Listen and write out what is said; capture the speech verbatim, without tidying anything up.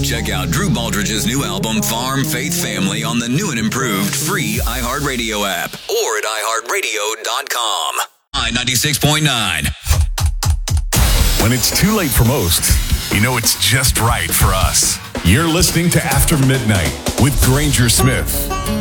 Check out Drew Baldridge's new album, Farm Faith Family, on the new and improved free iHeartRadio app or at i heart radio dot com. I ninety-six point nine. When it's too late for most, you know it's just right for us. You're listening to After Midnight with Granger Smith.